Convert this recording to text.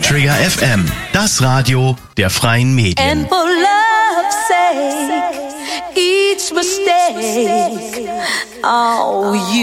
Trigger FM, das Radio der freien Medien. And for love's sake, each mistake, oh, you